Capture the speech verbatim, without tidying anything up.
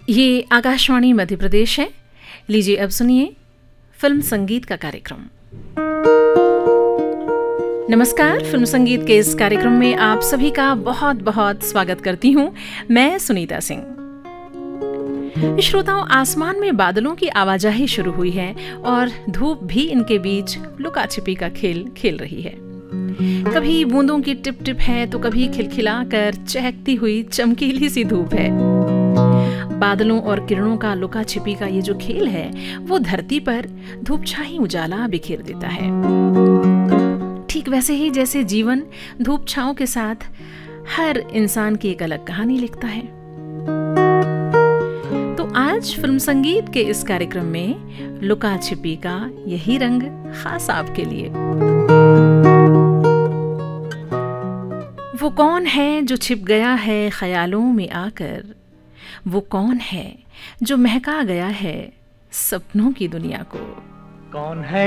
ये आकाशवाणी मध्य प्रदेश है। लीजिए अब सुनिए फिल्म संगीत का कार्यक्रम। नमस्कार, फिल्म संगीत के इस कार्यक्रम में आप सभी का बहुत बहुत स्वागत करती हूँ। मैं सुनीता सिंह। श्रोताओं, आसमान में बादलों की आवाजाही शुरू हुई है और धूप भी इनके बीच लुका छिपी का खेल खेल रही है। कभी बूंदों की टिप टिप है तो कभी खिलखिलाकर चहकती हुई चमकीली सी धूप है। बादलों और किरणों का लुका छिपी का ये जो खेल है वो धरती पर धूप छाई उजाला बिखेर देता है। ठीक वैसे ही जैसे जीवन धूप छाओं के साथ हर इंसान की एक अलग कहानी लिखता है। तो आज फिल्म संगीत के इस कार्यक्रम में लुका छिपी का यही रंग खास आपके लिए। वो कौन है जो छिप गया है ख्यालों में आकर, वो कौन है जो महका गया है सपनों की दुनिया को। कौन है